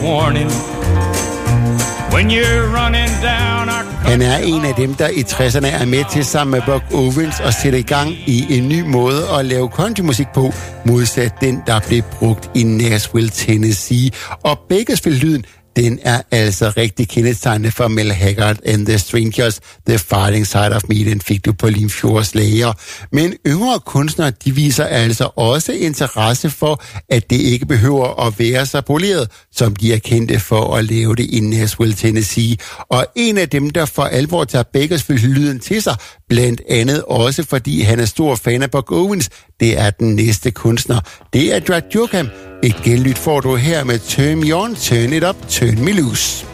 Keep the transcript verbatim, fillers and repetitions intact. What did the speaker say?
warning. When you're running down our country. Han er en af dem, der i tresserne er med til sammen med Buck Owens at sætte i gang i en ny måde at lave countrymusik på, modsat den, der blev brugt i Nashville, Tennessee. Og Bakersfield-lyden, den er altså rigtig kendetegnende for Mel Haggard and the Strangers. The Fighting Side of Me, den fik du på Limfjords lager. Men yngre kunstnere, de viser altså også interesse for, at det ikke behøver at være så poleret, som de er kendte for at lave det i Nashville, Tennessee. Og en af dem, der for alvor tager Bakersfield-lyden til sig, blandt andet også fordi han er stor fan af Buck Owens, det er den næste kunstner. Det er Drake Durham. Et genlyt får du her med Turn Me On, Turn It Up, Turn Me Loose.